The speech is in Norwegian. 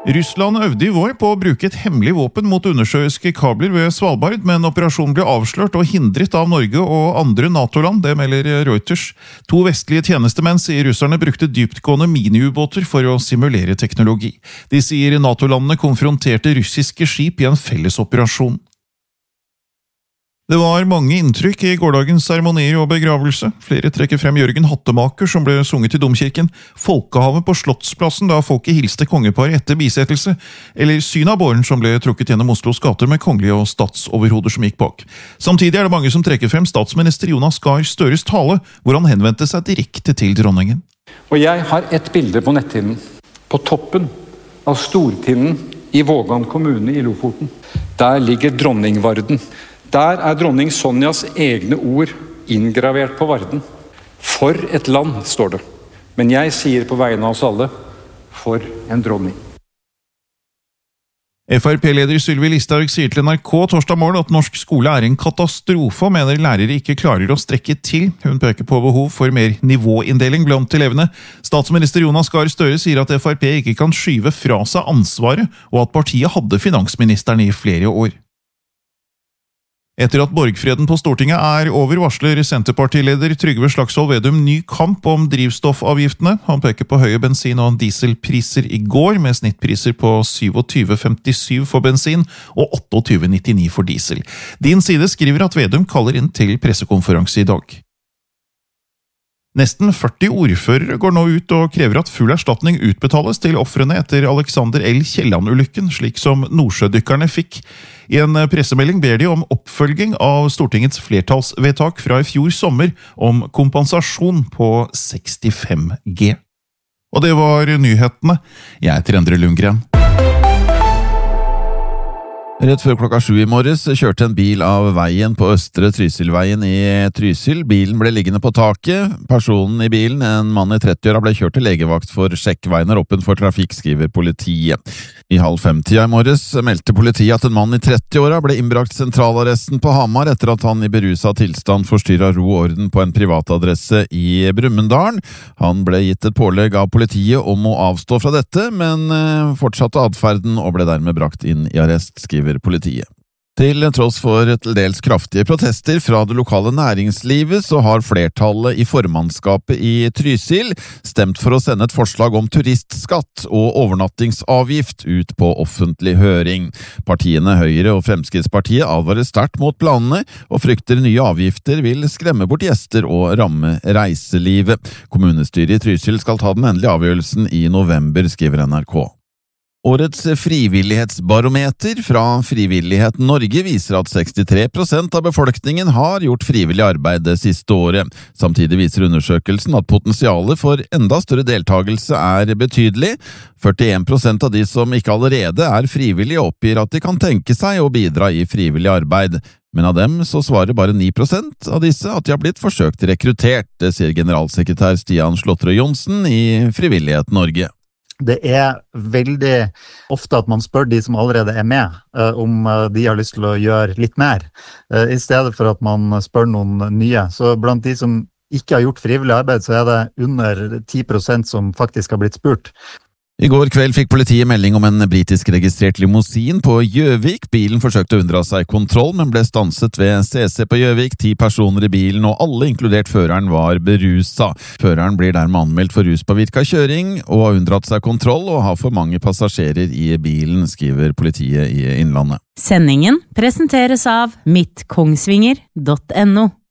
Russland øvde i vår på å bruke et hemmelig våpen mot undersjøiske kabler ved Svalbard, men operasjonen ble avslørt og hindret av Norge og andre NATO-land, det melder Reuters. 2 vestlige tjenestemenn sier russerne brukte dyptgående miniubåter for å simulere teknologi. De sier NATO-landene konfronterte russiske skip i en fellesoperasjon. Det var mange inntrykk i gårdagens seremonier og begravelse. Flere trekker frem Jørgen Hattemaker, som ble sunget i Domkirken, Folkehavet på Slottsplassen da folket hilste kongeparet etter bisettelse, eller Synaborgen som ble trukket gjennom Oslos gater med kongelige og statsoverhoder som gikk bak. Samtidig er det mange som trekker frem statsminister Jonas Gahr Støres tale, hvor han henvendte seg direkte til dronningen. Og jeg har et bilde på netthinnen, på toppen av Stortinden i Vågan kommune i Lofoten. Der ligger dronningvarden. Der er dronning Sonjas egne ord inngravert på varden. For et land, står det. Men jeg sier på vegne av oss alle, for en dronning. FrP-leder Sylvi Listhaug sier til NRK torsdag morgen at norsk skole er en katastrofe og mener lærere ikke klarer å strekke til. Hun peker på behov for mer nivåinndeling blant elevene. Statsminister Jonas Gahr Støre sier at FrP ikke kan skyve fra seg ansvaret, og at partiet hadde finansministeren i flere år. Etter at borgfreden på Stortinget er over, varsler Senterpartileder Trygve Slagsvold Vedum ny kamp om drivstoffavgiftene. Han peker på høye bensin- og dieselpriser i går, med snittpriser på 27,57 for bensin og 28,99 for diesel. Din Side skriver at Vedum kaller inn til pressekonferanse i dag. Nesten 40 ordførere går nå ut og krever at full erstatning utbetales til ofrene etter Alexander L. Kielland-ulykken, slik som nordsjødykkerne fikk. I en pressemelding ber de om oppfølging av Stortingets flertallsvedtak fra i fjor sommer om kompensasjon på 65G. Og det var nyhetene. Jeg heter Endre Lundgren. Rett før klokka 7 i morges kjørte en bil av veien på Østre Trysilveien i Trysil. Bilen ble liggende på taket. Personen i bilen, en mann i 30-åra, ble kjørt til legevakt for sjekk. Veien er åpen for trafikk, skriver politiet. I 4:30 i morges meldte politiet at en mann i 30-åra ble innbrakt sentralarresten på Hamar etter at han i berusa tilstand forstyrret ro og orden på en privatadresse i Brumunddal. Han ble gitt et pålegg av politiet om å avstå fra dette, men fortsatte atferden og ble dermed brakt inn i arrest, skriver politiet. Til tross for til dels kraftige protester fra det lokale næringslivet, så har flertallet i formannskapet i Trysil stemt for å sende et forslag om turistskatt og overnattingsavgift ut på offentlig høring. Partiene Høyre og Fremskrittspartiet advarer sterkt mot planene, og frykter nye avgifter vil skremme bort gjester og ramme reiselivet. Kommunestyret i Trysil skal ta den endelige avgjørelsen i november, skriver NRK. Årets frivillighetsbarometer fra Frivillighet Norge viser at 63% av befolkningen har gjort frivillig arbeid det siste året. Samtidig viser undersøkelsen at potensialet for enda større deltagelse er betydelig. 41% av de som ikke allerede er frivillige oppgir at de kan tenke seg å bidra i frivillig arbeid. Men av dem så svarer bare 9% av disse at de har blitt forsøkt rekruttert, det sier generalsekretær Stian Slåtterød Johnsen i Frivillighet Norge. Det er veldig ofte at man spør de som allerede er med, om de har lyst til å gjøre litt mer, i stedet for at man spør noen nye. Så blant de som ikke har gjort frivillig arbeid, så er det under 10% som faktisk har blitt spurt. I går kveld fikk politiet melding om en britisk registrert limousin på Gjøvik. Bilen forsøkte å unndra seg kontroll, men ble stanset ved CC på Gjøvik. 10 personer i bilen, og alle, inkludert føreren, var berusa. Føreren blir dermed anmeldt for ruspåvirka kjøring, og har unndratt seg kontroll og har for mange passasjerer i bilen, skriver politiet i Innlandet. Sendingen presenteres av mittkongsvinger.no.